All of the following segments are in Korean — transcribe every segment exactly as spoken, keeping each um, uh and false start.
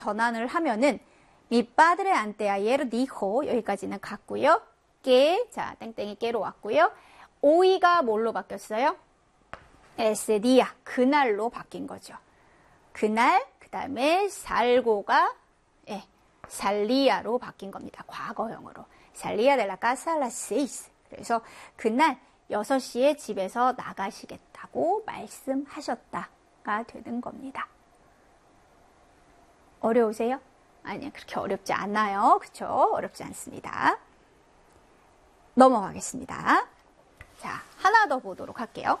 전환을 하면은 mi padre anteayer dijo 여기까지는 같고요. que 자 땡땡이 깨로 왔고요. hoy가 뭘로 바뀌었어요? ese día 그날로 바뀐 거죠. 그날 그 다음에 salgo가 예, salía로 바뀐 겁니다. 과거형으로 salía de la casa a las seis. 그래서 그날 여섯 시에 집에서 나가시겠다고 말씀하셨다가 되는 겁니다. 어려우세요? 아니요, 그렇게 어렵지 않아요. 그쵸? 어렵지 않습니다. 넘어가겠습니다. 자, 하나 더 보도록 할게요.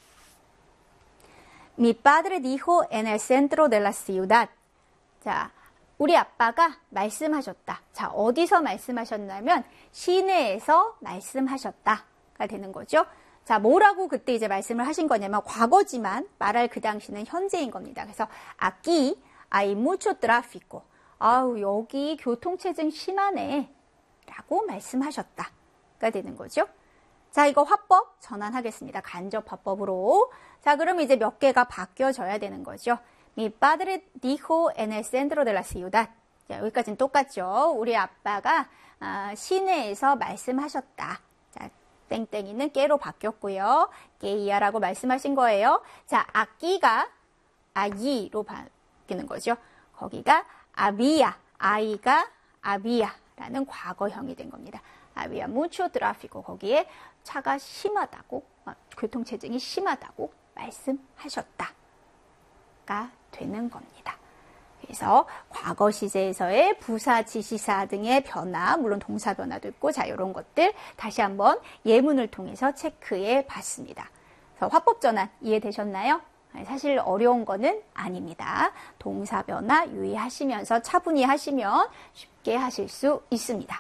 Mi padre dijo en el centro de la ciudad. 자, 우리 아빠가 말씀하셨다. 자, 어디서 말씀하셨냐면 시내에서 말씀하셨다가 되는 거죠. 자, 뭐라고 그때 이제 말씀을 하신 거냐면 과거지만 말할 그 당시는 현재인 겁니다. 그래서 aquí hay mucho tráfico. 아우, 여기 교통체증 심하네 라고 말씀하셨다가 되는 거죠. 자, 이거 화법 전환하겠습니다. 간접 화법으로. 자, 그럼 이제 몇 개가 바뀌어져야 되는 거죠. Mi padre dijo en el centro de la ciudad. 자, 여기까지는 똑같죠. 우리 아빠가 아, 시내에서 말씀하셨다. 자, 땡땡이는 깨로 바뀌었고요. 깨이야라고 말씀하신 거예요. 자, 아끼가 아이로 바뀌는 거죠. 거기가 아비야, 아이가 아비야라는 과거형이 된 겁니다. 아비야 mucho tráfico. 거기에 차가 심하다고, 교통체증이 심하다고 말씀하셨다가 되는 겁니다. 그래서 과거 시제에서의 부사, 지시사 등의 변화, 물론 동사 변화도 있고, 자, 이런 것들 다시 한번 예문을 통해서 체크해 봤습니다. 그래서 화법 전환 이해되셨나요? 사실 어려운 거는 아닙니다. 동사 변화 유의하시면서 차분히 하시면 쉽게 하실 수 있습니다.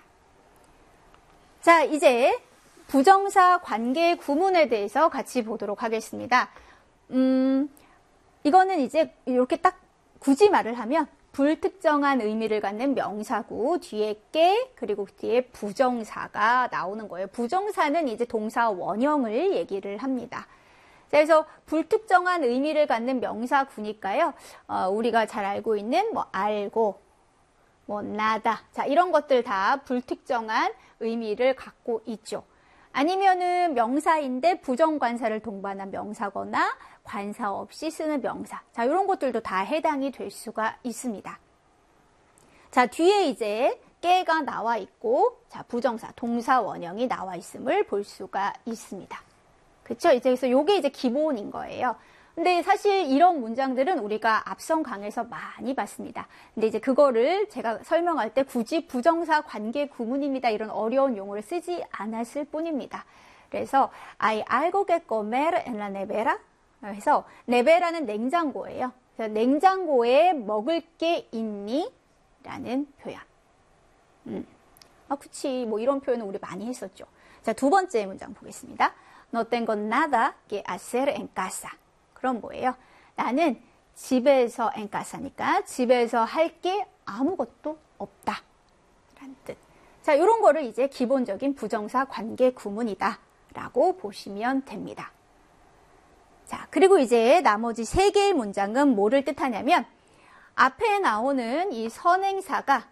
자, 이제 부정사 관계 구문에 대해서 같이 보도록 하겠습니다. 음, 이거는 이제 이렇게 딱 굳이 말을 하면 불특정한 의미를 갖는 명사구 뒤에 깨 그리고 뒤에 부정사가 나오는 거예요. 부정사는 이제 동사 원형을 얘기를 합니다. 그래서 불특정한 의미를 갖는 명사구니까요. 어, 우리가 잘 알고 있는 뭐 알고, 뭐 나다, 자 이런 것들 다 불특정한 의미를 갖고 있죠. 아니면은 명사인데 부정관사를 동반한 명사거나 관사 없이 쓰는 명사. 자, 이런 것들도 다 해당이 될 수가 있습니다. 자, 뒤에 이제 깨가 나와 있고, 자, 부정사, 동사 원형이 나와 있음을 볼 수가 있습니다. 그쵸? 이제 그래서 요게 이제 기본인 거예요. 근데 사실 이런 문장들은 우리가 앞선 강에서 많이 봤습니다. 근데 이제 그거를 제가 설명할 때 굳이 부정사 관계 구문입니다. 이런 어려운 용어를 쓰지 않았을 뿐입니다. 그래서 hay algo que comer en la nevera. 그래서 never라는 냉장고예요. 그래서 냉장고에 먹을 게 있니? 라는 표현. 음. 아, 그치. 뭐 이런 표현은 우리 많이 했었죠. 자, 두 번째 문장 보겠습니다. No tengo nada que hacer en casa. 그럼 뭐예요? 나는 집에서 en casa니까 집에서 할 게 아무것도 없다. 라는 뜻. 자, 이런 거를 이제 기본적인 부정사 관계 구문이다. 라고 보시면 됩니다. 자, 그리고 이제 나머지 세 개의 문장은 뭐를 뜻하냐면 앞에 나오는 이 선행사가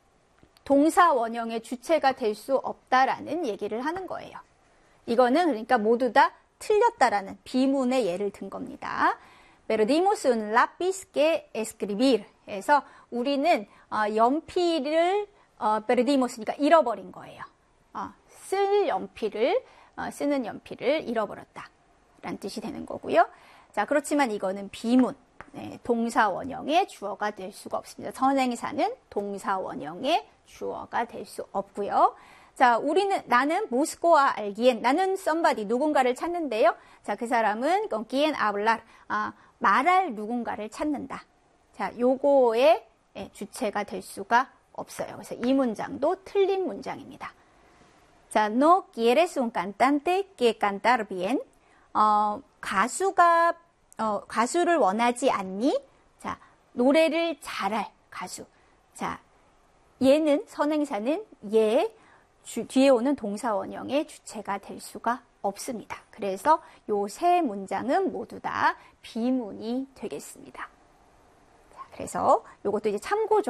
동사 원형의 주체가 될 수 없다라는 얘기를 하는 거예요. 이거는 그러니까 모두 다 틀렸다라는 비문의 예를 든 겁니다. Perdimos un lápiz que escribir. 해서 우리는 어, 연필을 어, perdimos니까 잃어버린 거예요. 어, 쓸 연필을 어, 쓰는 연필을 잃어버렸다. 라는 뜻이 되는 거고요. 자, 그렇지만 이거는 비문, 네, 동사 원형의 주어가 될 수가 없습니다. 선행사는 동사 원형의 주어가 될 수 없고요. 자, 우리는, 나는 모스코와 알기엔, 나는 somebody, 누군가를 찾는데요. 자, 그 사람은 con quien hablar, 아, 말할 누군가를 찾는다. 자, 요거의 예, 주체가 될 수가 없어요. 그래서 이 문장도 틀린 문장입니다. 자, no quieres un cantante que cantar bien. 어, 가수가, 어, 가수를 원하지 않니? 자, 노래를 잘할 가수. 자, 얘는, 선행사는 얘, 주, 뒤에 오는 동사 원형의 주체가 될 수가 없습니다. 그래서 요 세 문장은 모두 다 비문이 되겠습니다. 자, 그래서 이것도 이제 참고죠.